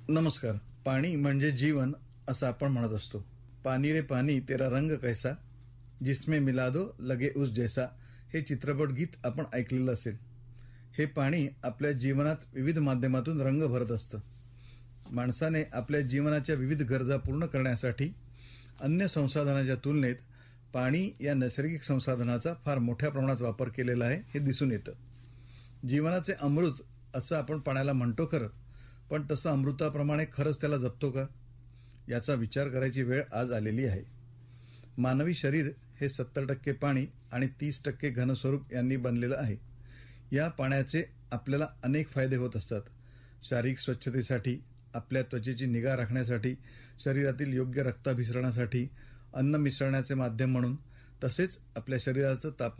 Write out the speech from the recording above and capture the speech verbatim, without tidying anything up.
नमस्कार. पाणी म्हणजे जीवन असं आपण म्हणत असतो. पानी रे पानी तेरा रंग कैसा, जिसमें मिला दो लगे उस जैसा हे चित्रपट गीत आपण ऐकलेलं असेल. हे पाणी आपल्या जीवनात विविध माध्यमातून रंग भरत असतं. माणसाने आपल्या जीवनाच्या विविध गरजा पूर्ण करण्यासाठी अन्य संसाधनाच्या तुलनेत पाणी या नैसर्गिक संसाधनाचा फार मोठ्या प्रमाणात वापर केलेला आहे हे दिसून येतं. जीवनाचे अमृत असं आपण पाण्याला म्हणतो खरं, पण तसं अमृताप्रमाणे खरंच त्याला जपतो का, याचा विचार करायची वेळ आज आलेली आहे. मानवी शरीर हे सत्तर टक्के पाणी आणि तीस टक्के घनस्वरूप यांनी बनलेलं आहे. या पाण्याचे आपल्याला अनेक फायदे होत असतात. शारीरिक स्वच्छतेसाठी, आपल्या त्वचेची निगा राखण्यासाठी, शरीरातील योग्य रक्ताभिसरणासाठी, अन्न मिसळण्याचे माध्यम म्हणून, तसेच आपल्या शरीराचं तापमान